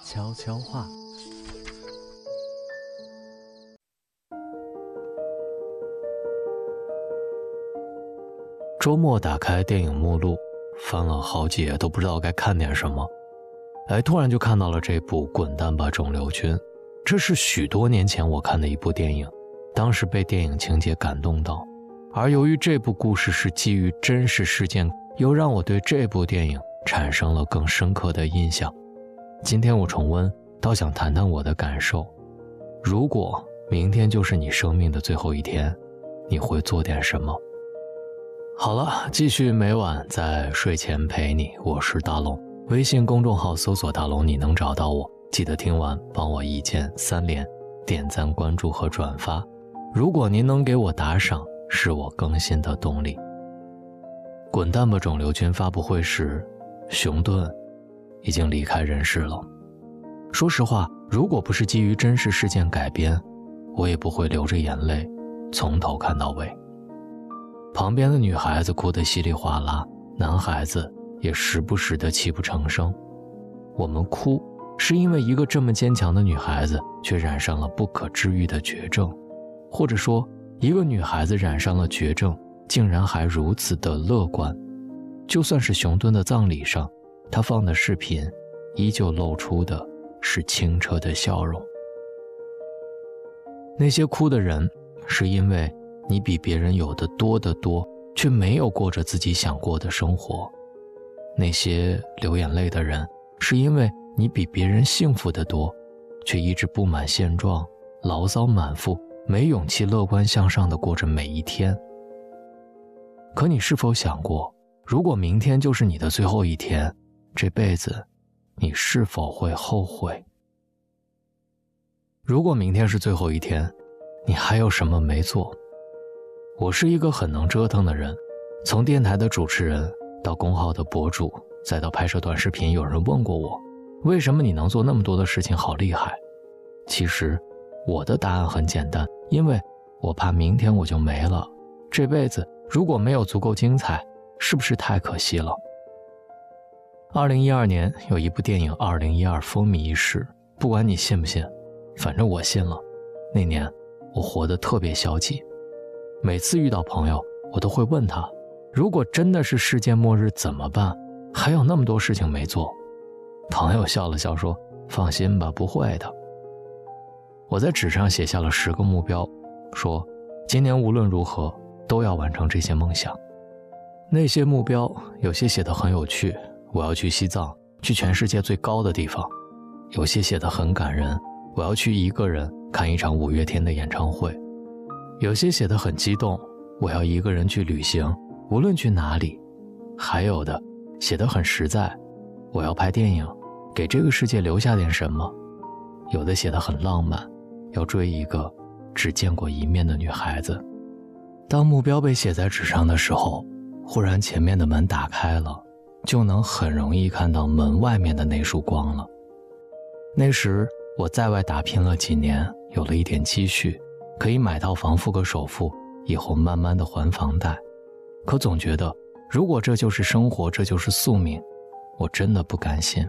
悄悄话。周末打开电影目录，翻了好几页都不知道该看点什么，突然就看到了这部《滚蛋吧肿瘤君》。这是许多年前我看的一部电影，当时被电影情节感动到，而由于这部故事是基于真实事件，又让我对这部电影产生了更深刻的印象。今天我重温，倒想谈谈我的感受。如果明天就是你生命的最后一天，你会做点什么？好了，继续每晚在睡前陪你，我是大龙。微信公众号搜索大龙，你能找到我。记得听完帮我一键3连，点赞、关注和转发。如果您能给我打赏，是我更新的动力。滚蛋吧肿瘤君发布会时，熊顿已经离开人世了。说实话，如果不是基于真实事件改编，我也不会流着眼泪从头看到尾。旁边的女孩子哭得稀里哗啦，男孩子也时不时地泣不成声。我们哭是因为一个这么坚强的女孩子却染上了不可治愈的绝症，或者说一个女孩子染上了绝症竟然还如此的乐观。就算是熊顿的葬礼上，他放的视频依旧露出的是清澈的笑容。那些哭的人是因为你比别人有的多得多，却没有过着自己想过的生活。那些流眼泪的人是因为你比别人幸福得多，却一直不满现状，牢骚满腹，没勇气乐观向上地过着每一天。可你是否想过，如果明天就是你的最后一天，这辈子你是否会后悔？如果明天是最后一天，你还有什么没做？我是一个很能折腾的人，从电台的主持人到公号的博主，再到拍摄短视频。有人问过我，为什么你能做那么多的事情，好厉害？其实我的答案很简单，因为我怕明天我就没了，这辈子如果没有足够精彩，是不是太可惜了？2012年有一部电影2012风靡一时，不管你信不信，反正我信了。那年我活得特别消极，每次遇到朋友我都会问他，如果真的是世界末日怎么办？还有那么多事情没做。朋友笑了笑说，放心吧，不会的。我在纸上写下了10个目标，说今年无论如何都要完成这些梦想。那些目标有些写得很有趣，我要去西藏，去全世界最高的地方；有些写得很感人，我要去一个人看一场5月天的演唱会；有些写得很激动，我要一个人去旅行，无论去哪里；还有的写得很实在，我要拍电影，给这个世界留下点什么；有的写得很浪漫，要追一个只见过一面的女孩子。当目标被写在纸上的时候，忽然前面的门打开了，就能很容易看到门外面的那束光了。那时我在外打拼了几年，有了一点积蓄，可以买套房付个首付，以后慢慢的还房贷。可总觉得如果这就是生活，这就是宿命，我真的不甘心。